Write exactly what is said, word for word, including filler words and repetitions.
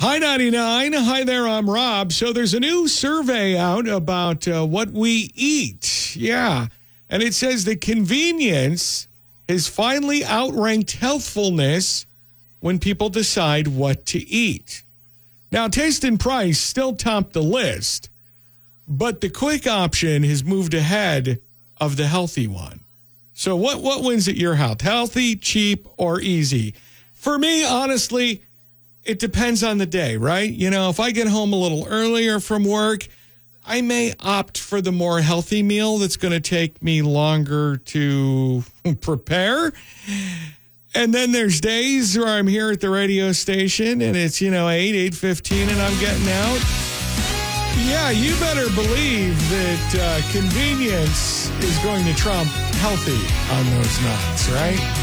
Hi, ninety-nine. Hi there, I'm Rob. So there's a new survey out about uh, what we eat. Yeah. And it says that convenience has finally outranked healthfulness when people decide what to eat. Now, taste and price still top the list, but the quick option has moved ahead of the healthy one. So what, what wins at your house? Healthy, cheap, or easy? For me, honestly, it depends on the day, right? You know, if I get home a little earlier from work, I may opt for the more healthy meal that's going to take me longer to prepare. And then there's days where I'm here at the radio station and it's, you know, eight, eight fifteen and I'm getting out. Yeah, you better believe that uh, convenience is going to trump healthy on those nights, right?